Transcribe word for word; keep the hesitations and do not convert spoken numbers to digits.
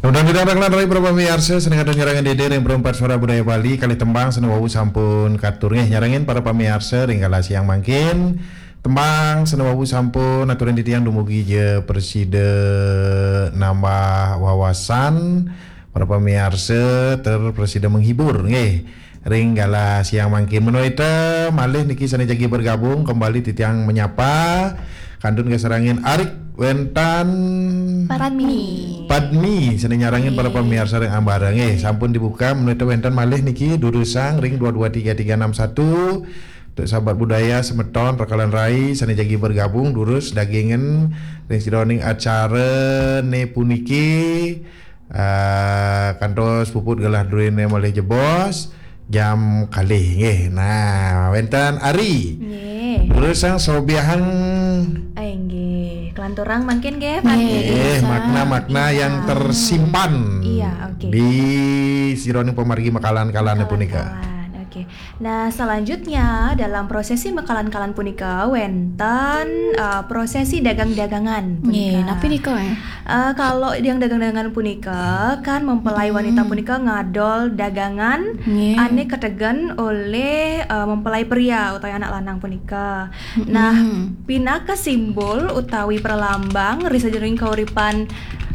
Undang didangkan dari beberapa miarsa seneng ada nyarangan dede yang berempat suara budaya Bali kali tembang senawawu sampun katurnya nyarangin para pamiarsa ringkala siang mangkin tembang senawawu sampun aturan ditiang dumugi je preside nambah wawasan para pamiarsa terpreside menghibur nggih ringgala siang mangkin menoita malih niki sana jagi bergabung kembali titiang menyapa kandun kesarangin Arik Wentan Padmi Padmi seneng nyarangin para pemirsa yang ambarang eh sampun dibuka menurut Wentan malih niki durusang ring dua dua tiga tiga enam satu untuk sahabat budaya semeton rekalan rai sana jagi bergabung durus dagingen ring sidoning acara ne puniki uh, kantos puput gelah durine malih jebos jam kali nggih. Nah, Wentan Ari. Nggih. Durusang sobiahang Ay nggih. Kelanturang mungkin nggih, Eh, makna-makna iya. yang tersimpan Iya, oke. di sironi pemargi makalan-kalan punika. Kalan-kalan, oke. Nah, selanjutnya dalam prosesi makalan-kalan punika wenten uh, prosesi dagang-dagangan Nggih, punika. napi nika eh? Uh, kalau yang dagang-dagangan punika kan mempelai wanita punika ngadol dagangan Nggih. ane ketegen oleh uh, mempelai pria utawi anak lanang punika. Nah, pinaka simbol utawi perlambang risa jering kauripan